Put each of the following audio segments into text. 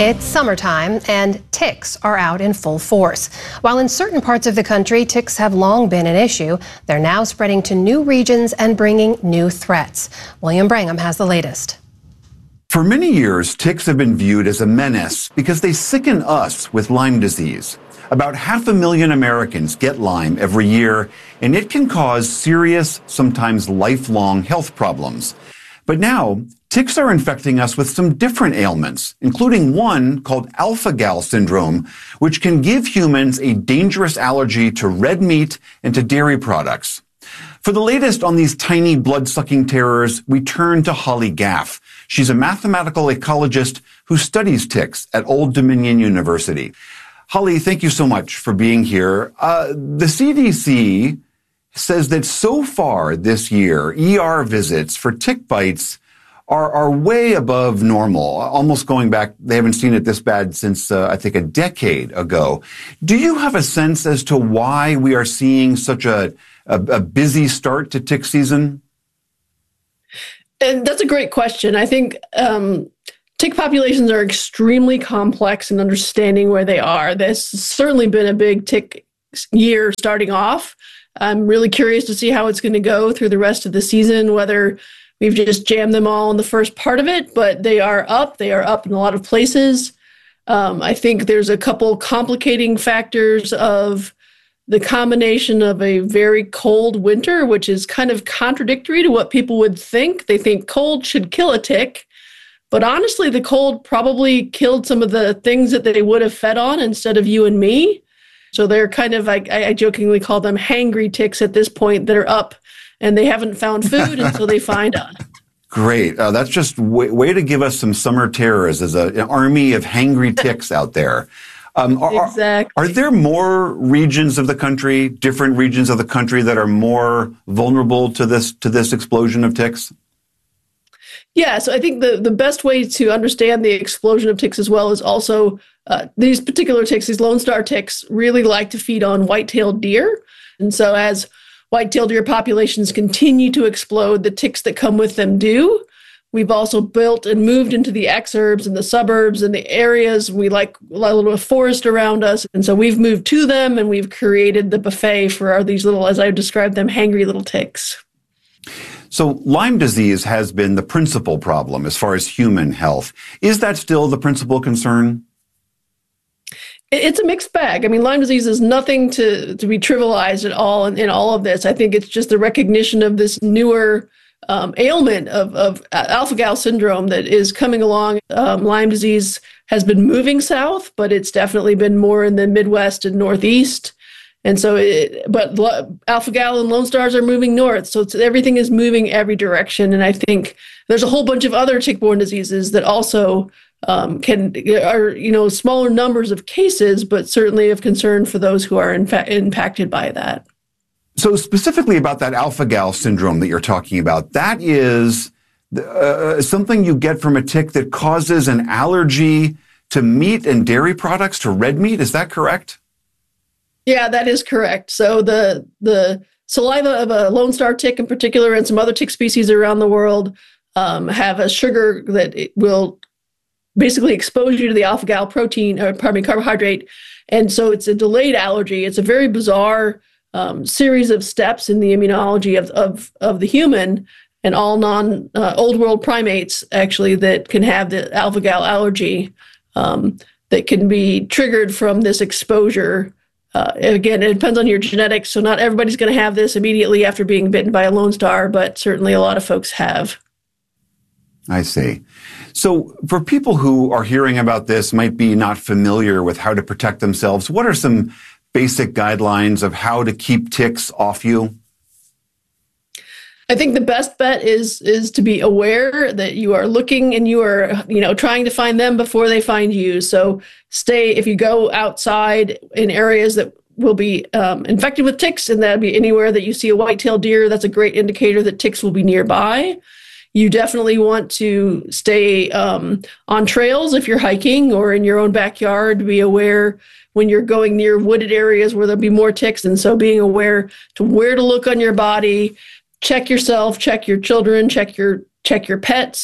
It's summertime and ticks are out in full force. While in certain parts of the country, ticks have long been an issue, they're now spreading to new regions and bringing new threats. William Brangham has the latest. For many years, ticks have been viewed as a menace because they sicken us with Lyme disease. About 500,000 Americans get Lyme every year, and it can cause serious, sometimes lifelong health problems. But now, ticks are infecting us with some different ailments, including one called alpha-gal syndrome, which can give humans a dangerous allergy to red meat and to dairy products. For the latest on these tiny blood-sucking terrors, we turn to Holly Gaff. She's a mathematical ecologist who studies ticks at Old Dominion University. Holly, thank you so much for being here. The CDC says that so far this year, ER visits for tick bites are way above normal, almost going back. They haven't seen it this bad since, I think, a decade ago. Do you have a sense as to why we are seeing such a busy start to tick season? And that's a great question. I think tick populations are extremely complex in understanding where they are. This has certainly been a big tick year starting off. I'm really curious to see how it's going to go through the rest of the season, whether we've just jammed them all in the first part of it, but they are up. They are up in a lot of places. I think there's a couple complicating factors of the combination of a very cold winter, which is kind of contradictory to what people would think. They think cold should kill a tick, but honestly, the cold probably killed some of the things that they would have fed on instead of you and me. So they're kind of, I jokingly call them hangry ticks at this point that are up and they haven't found food, and so they find us. Great. That's just way to give us some summer terrors as an army of hangry ticks out there. Exactly. Are there more regions of the country, different regions of the country that are more vulnerable to this explosion of ticks? Yeah, so I think the best way to understand the explosion of ticks as well is also these particular ticks, these Lone Star ticks, really like to feed on white-tailed deer. And so as white-tailed deer populations continue to explode, the ticks that come with them do. We've also built and moved into the exurbs and the suburbs and the areas. We like a little bit of forest around us. And so we've moved to them and we've created the buffet for these little, as I described them, hangry little ticks. So Lyme disease has been the principal problem as far as human health. Is that still the principal concern? It's a mixed bag. I mean, Lyme disease is nothing to be trivialized at all in all of this. I think it's just the recognition of this newer ailment of alpha-gal syndrome that is coming along. Lyme disease has been moving south, but it's definitely been more in the Midwest and Northeast. And so, but alpha-gal and Lone Stars are moving north. So everything is moving every direction. And I think there's a whole bunch of other tick-borne diseases that also are smaller numbers of cases, but certainly of concern for those who are impacted by that. So specifically about that alpha-gal syndrome that you're talking about, that is something you get from a tick that causes an allergy to meat and dairy products, to red meat. Is that correct? Yeah, that is correct. So the saliva of a Lone Star tick in particular, and some other tick species around the world, have a sugar that it will basically expose you to the alpha-gal carbohydrate. And so it's a delayed allergy. It's a very bizarre series of steps in the immunology of the human and all old world primates actually that can have the alpha-gal allergy that can be triggered from this exposure. Again, it depends on your genetics. So not everybody's going to have this immediately after being bitten by a Lone Star, but certainly a lot of folks have. I see. So for people who are hearing about this, might be not familiar with how to protect themselves, what are some basic guidelines of how to keep ticks off you? I think the best bet is to be aware that you are looking and you are, trying to find them before they find you. So if you go outside in areas that will be infected with ticks, and that'd be anywhere that you see a white-tailed deer, that's a great indicator that ticks will be nearby. You definitely want to stay on trails if you're hiking or in your own backyard. Be aware when you're going near wooded areas where there'll be more ticks. And so being aware to where to look on your body, check yourself, check your children, check your pets.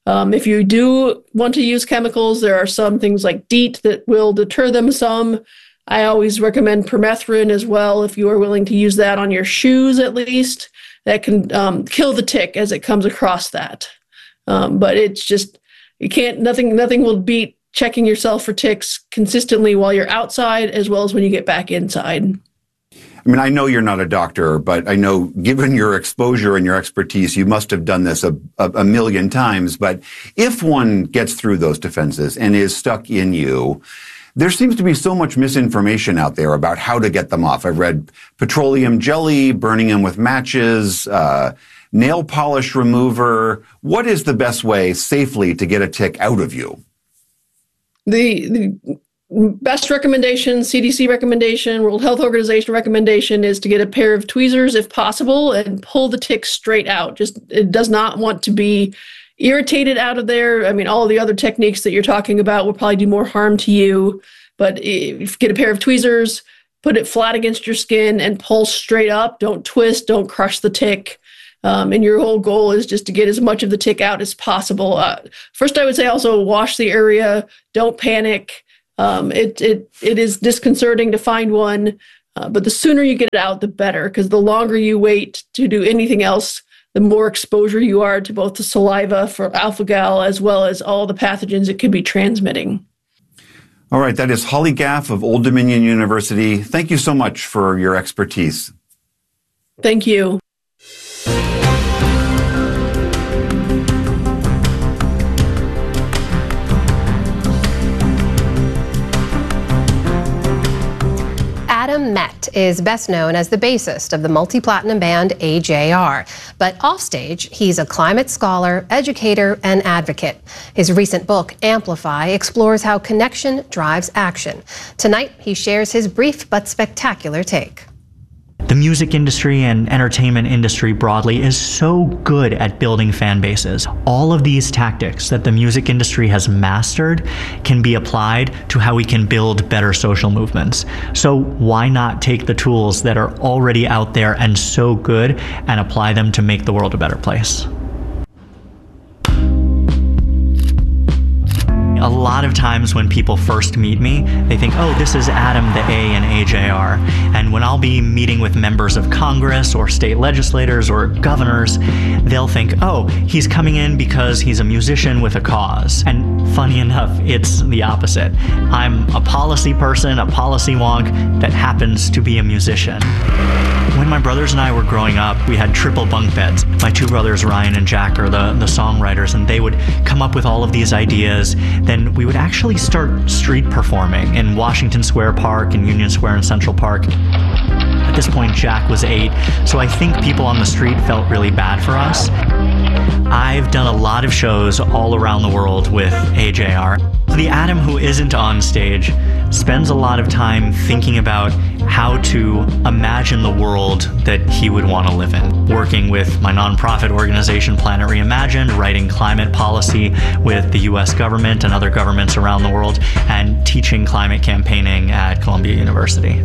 If you do want to use chemicals, there are some things like DEET that will deter them some. I always recommend permethrin as well, if you are willing to use that on your shoes at least. That can kill the tick as it comes across that. But it's just, nothing will beat checking yourself for ticks consistently while you're outside as well as when you get back inside. I mean, I know you're not a doctor, but I know given your exposure and your expertise, you must have done this a million times. But if one gets through those defenses and is stuck in you, there seems to be so much misinformation out there about how to get them off. I've read petroleum jelly, burning them with matches, nail polish remover. What is the best way safely to get a tick out of you? The best recommendation, CDC recommendation, World Health Organization recommendation, is to get a pair of tweezers if possible and pull the tick straight out. It does not want to be irritated out of there. I mean, all the other techniques that you're talking about will probably do more harm to you. But if you get a pair of tweezers, put it flat against your skin and pull straight up. Don't twist, don't crush the tick. And your whole goal is just to get as much of the tick out as possible. First, I would say also wash the area. Don't panic. It is disconcerting to find one, but the sooner you get it out, the better, because the longer you wait to do anything else, the more exposure you are to both the saliva for alpha-gal as well as all the pathogens it could be transmitting. All right, that is Holly Gaff of Old Dominion University. Thank you so much for your expertise. Thank you. Adam Met is best known as the bassist of the multi-platinum band AJR. But offstage, he's a climate scholar, educator, and advocate. His recent book, Amplify, explores how connection drives action. Tonight, he shares his brief but spectacular take. The music industry and entertainment industry broadly is so good at building fan bases. All of these tactics that the music industry has mastered can be applied to how we can build better social movements. So why not take the tools that are already out there and so good and apply them to make the world a better place? A lot of times when people first meet me, they think, oh, this is Adam the A in AJR. And when I'll be meeting with members of Congress or state legislators or governors, they'll think, oh, he's coming in because he's a musician with a cause. And funny enough, it's the opposite. I'm a policy person, a policy wonk that happens to be a musician. When my brothers and I were growing up, we had triple bunk beds. My two brothers, Ryan and Jack, are the songwriters, and they would come up with all of these ideas. Then we would actually start street performing in Washington Square Park and Union Square and Central Park. At this point, Jack was 8, so I think people on the street felt really bad for us. I've done a lot of shows all around the world with AJR. The Adam who isn't on stage spends a lot of time thinking about how to imagine the world that he would want to live in. Working with my nonprofit organization, Planet Reimagined, writing climate policy with the US government and other governments around the world, and teaching climate campaigning at Columbia University.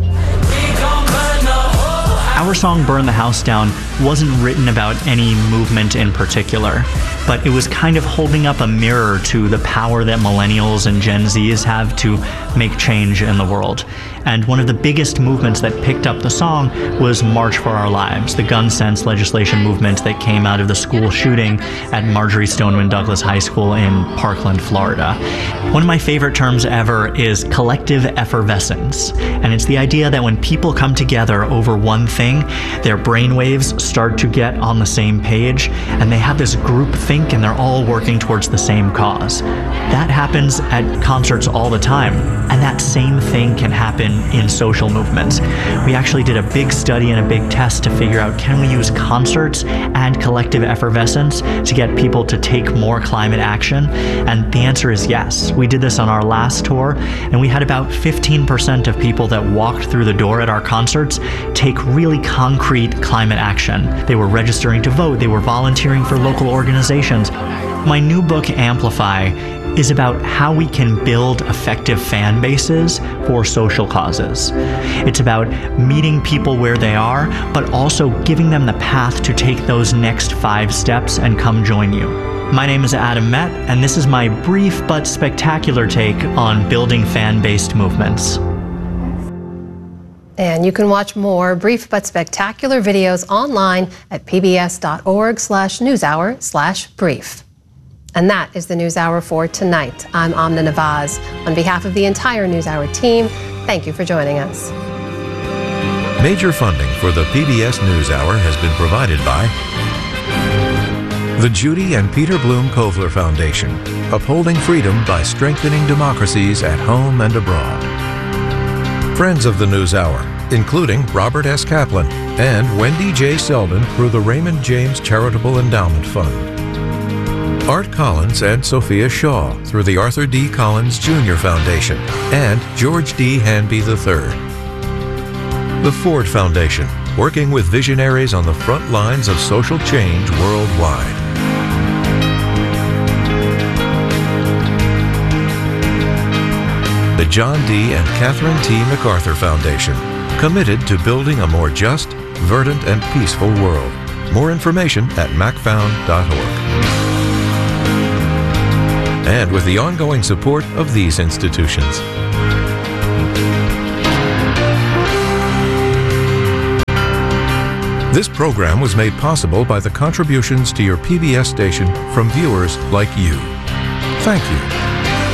Our song Burn the House Down wasn't written about any movement in particular, but it was kind of holding up a mirror to the power that millennials and Gen Zs have to make change in the world. And one of the biggest movements that picked up the song was March for Our Lives, the gun sense legislation movement that came out of the school shooting at Marjory Stoneman Douglas High School in Parkland, Florida. One of my favorite terms ever is collective effervescence. And it's the idea that when people come together over one thing, their brainwaves start to get on the same page, and they have this group think, and they're all working towards the same cause. That happens at concerts all the time, and that same thing can happen in social movements. We actually did a big study and a big test to figure out, can we use concerts and collective effervescence to get people to take more climate action? And the answer is yes. We did this on our last tour, and we had about 15% of people that walked through the door at our concerts take really concrete climate action. They were registering to vote, they were volunteering for local organizations. My new book, Amplify, is about how we can build effective fan bases for social causes. It's about meeting people where they are, but also giving them the path to take those next 5 steps and come join you. My name is Adam Met, and this is my brief but spectacular take on building fan-based movements. And you can watch more brief but spectacular videos online at pbs.org/newshour/brief. And that is the NewsHour for tonight. I'm Amna Nawaz. On behalf of the entire NewsHour team, thank you for joining us. Major funding for the PBS NewsHour has been provided by the Judy and Peter Bloom Kovler Foundation, upholding freedom by strengthening democracies at home and abroad. Friends of the NewsHour, including Robert S. Kaplan and Wendy J. Selden through the Raymond James Charitable Endowment Fund. Art Collins and Sophia Shaw through the Arthur D. Collins Jr. Foundation and George D. Hanby III. The Ford Foundation, working with visionaries on the front lines of social change worldwide. The John D. and Catherine T. MacArthur Foundation, committed to building a more just, verdant, and peaceful world. More information at macfound.org. And with the ongoing support of these institutions. This program was made possible by the contributions to your PBS station from viewers like you. Thank you.